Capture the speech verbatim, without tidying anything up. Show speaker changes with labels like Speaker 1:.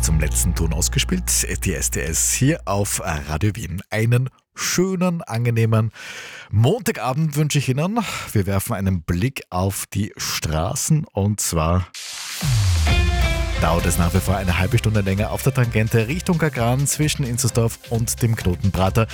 Speaker 1: zum letzten Ton ausgespielt. Die S T S hier auf Radio Wien. Einen schönen, angenehmen Montagabend wünsche ich Ihnen. Wir werfen einen Blick auf die Straßen und zwar dauert es nach wie vor eine halbe Stunde länger auf der Tangente Richtung Kagran zwischen Inzersdorf und dem Knoten Prater.